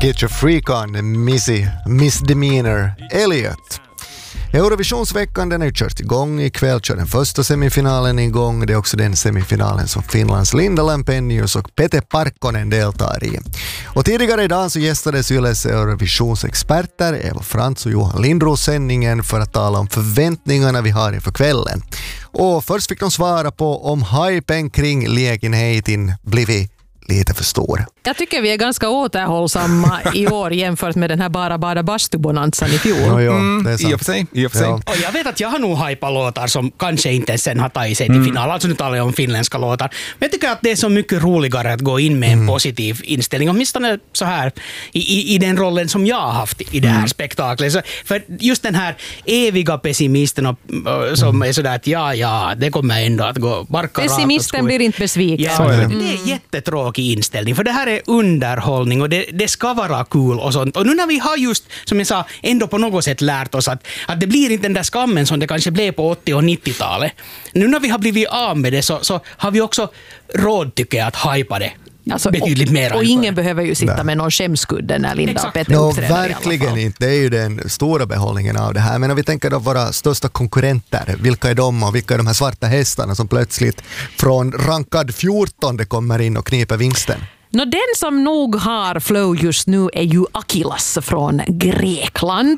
Get your freak on, Misdemeanor Elliot. Eurovisionsveckan den är ju kört igång. Ikväll kör den första semifinalen igång. Det är också den semifinalen som Finlands Linda Lampenius och Pete Parkkonen deltar i. Och tidigare idag så gästades Yles Eurovisionsexperter Eva Frans och Johan Lindros sändningen för att tala om förväntningarna vi har inför kvällen. Och först fick de svara på om hypen kring lägenheten blivit lite för stor. Jag tycker vi är ganska återhållsamma i år jämfört med den här bara bastubonanzan i fjol. Det är sant. I och för sig. Ja. Och jag vet att jag har nog hypat låtar som kanske inte sen har tagit sig till final. Alltså nu talar jag om finländska låtar. Men jag tycker att det är så mycket roligare att gå in med en positiv inställning. Åtminstone så här i den rollen som jag har haft i det här spektaklet. Så, för just den här eviga pessimisten som är sådär att ja, det kommer ändå att gå barka. Pessimisten blir inte besviken. Ja, det är jättetråkig inställning. För det här är underhållning och det ska vara kul och sånt. Och nu när vi har just, som jag sa, ändå på något sätt lärt oss att det blir inte den där skammen som det kanske blev på 80- och 90-talet. Nu när vi har blivit av med det så har vi också råd, tycker jag, att hypa det. Alltså, betydligt mer. Och ingen behöver ju sitta med någon skämskudde när Linda och Peter uppträder. Verkligen inte. Det är ju den stora behållningen av det här. Men om vi tänker då våra största konkurrenter, vilka är de och vilka är de här svarta hästarna som plötsligt från rankad 14 kommer in och kniper vinsten? Den som nog har flow just nu är ju Akilas från Grekland.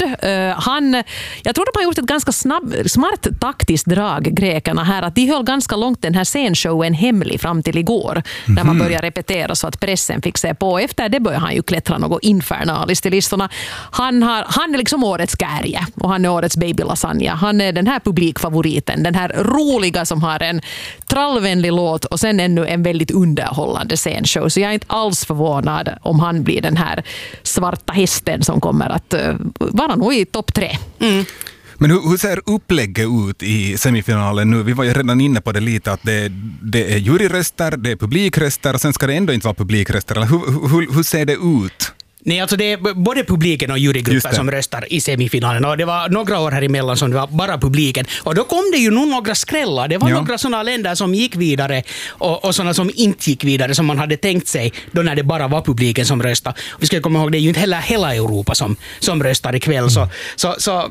Jag tror de har gjort ett ganska smart taktiskt drag, grekerna här, att de höll ganska långt den här scenshowen hemlig fram till igår, när man började repetera så att pressen fick se på. Efter det började han ju klättra något infernaliskt i listorna. Han är liksom årets Kärje och han är årets baby lasagna. Han är den här publikfavoriten, den här roliga som har en trallvänlig låt och sen ännu en väldigt underhållande scenshow. Så jag är inte alls förvånad om han blir den här svarta hästen som kommer att vara nog i topp 3. Men hur ser upplägget ut i semifinalen nu? Vi var ju redan inne på det lite, att det är juryröster, det är publikröster och sen ska det ändå inte vara publikröster. Hur ser det ut? Nej, alltså det är både publiken och jurygrupper som röstar i semifinalen. Och det var några år här emellan som det var bara publiken. Och då kom det ju nog några skrällar. Det var några sådana länder som gick vidare och sådana som inte gick vidare som man hade tänkt sig då när det bara var publiken som röstade. Och vi ska komma ihåg, det är ju inte heller hela Europa som röstar ikväll. Så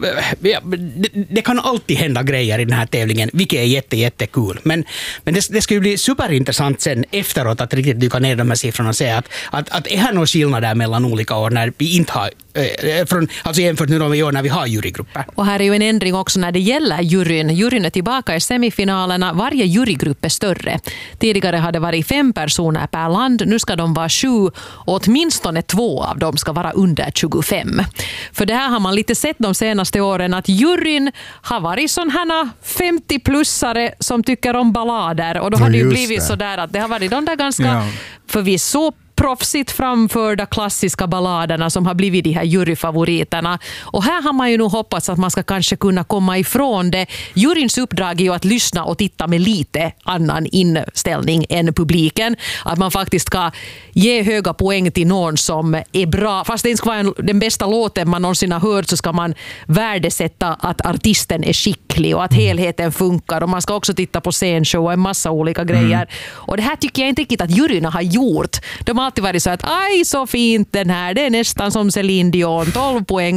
det kan alltid hända grejer i den här tävlingen, vilket är jättekul. Men det ska ju bli superintressant sen efteråt att riktigt dyka ner de här siffrorna och säga att är här någon skillnad där mellan olika år när vi inte har, alltså jämfört med de år när vi har jurygrupper. Och här är ju en ändring också när det gäller juryn. Juryn är tillbaka i semifinalerna. Varje jurygrupp är större. Tidigare hade det varit 5 personer per land. Nu ska de vara 7 och åtminstone 2 av dem ska vara under 25. För det här har man lite sett de senaste åren att juryn har varit sådana 50-plussare som tycker om ballader. Och då har det ju blivit sådär att det har varit de där ganska förvisso proffsigt framförda klassiska balladerna som har blivit de här juryfavoriterna. Och här har man ju nog hoppats att man ska kanske kunna komma ifrån det. Juryns uppdrag är ju att lyssna och titta med lite annan inställning än publiken. Att man faktiskt ska ge höga poäng till någon som är bra. Fast det inte ska vara den bästa låten man någonsin har hört, så ska man värdesätta att artisten är skicklig och att helheten funkar. Och man ska också titta på scenshow och en massa olika grejer. Och det här tycker jag inte riktigt att juryna har gjort. De har alltid varit så att aj så fint den här, det är nästan som Celine Dion, 12 poäng.